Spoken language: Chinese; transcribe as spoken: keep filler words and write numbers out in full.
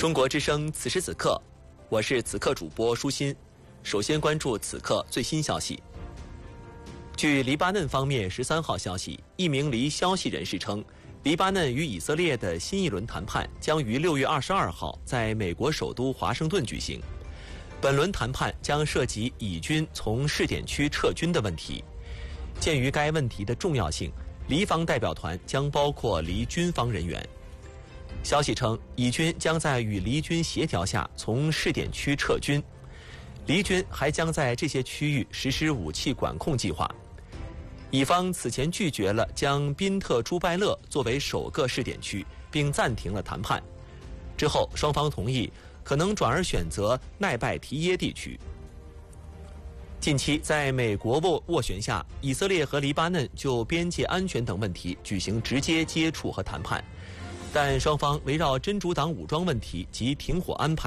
中国之声此时此刻，我是此刻主播舒心。首先关注此刻最新消息。据黎巴嫩方面十三号消息，一名离消息人士称，黎巴嫩与以色列的新一轮谈判将于六月二十二号在美国首都华盛顿举行。本轮谈判将涉及以军从试点区撤军的问题。鉴于该问题的重要性，黎方代表团将包括黎军方人员。消息称，以军将在与黎军协调下从试点区撤军，黎军还将在这些区域实施武器管控计划。以方此前拒绝了将宾特朱拜勒作为首个试点区，并暂停了谈判。之后，双方同意可能转而选择奈拜提耶地区。近期，在美国斡斡旋下，以色列和黎巴嫩就边界安全等问题举行直接接触和谈判，但双方围绕真主党武装问题及停火安排